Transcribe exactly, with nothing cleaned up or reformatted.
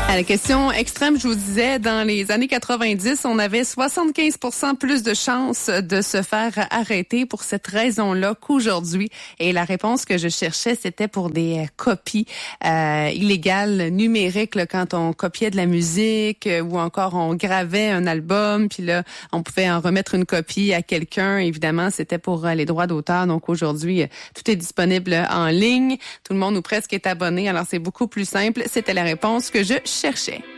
À la question extrême, je vous disais, dans les années quatre-vingt-dix, on avait soixante-quinze pour cent plus de chances de se faire arrêter pour cette raison-là qu'aujourd'hui. Et la réponse que je cherchais, c'était pour des copies euh, illégales numériques, là, quand on copiait de la musique euh, ou encore on gravait un album, puis là, on pouvait en remettre une copie à quelqu'un. Évidemment, c'était pour euh, les droits d'auteur. Donc aujourd'hui, euh, tout est disponible en ligne. Tout le monde ou presque est abonné, alors c'est beaucoup plus simple. C'était la réponse que je cherchais.